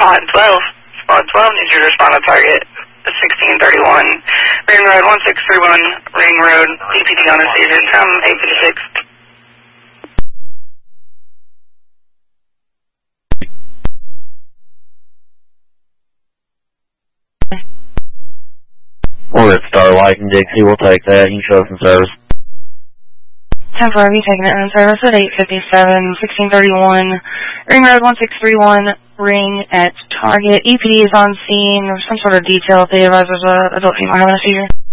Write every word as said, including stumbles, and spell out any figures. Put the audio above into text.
Spot twelve. Spot twelve needs you to respond to target sixteen thirty-one. Ring Road one six three one, Ring Road, E P D on a seizure from eight fifty-six. We're at Starlight and Dixie. We'll take that. You can show us in service. ten four, you taking it in service at eight fifty-seven, sixteen thirty-one, Ring Road one six three one, ring at target. E P D is on scene. There's some sort of detail if they advise there's an adult female having a seizure.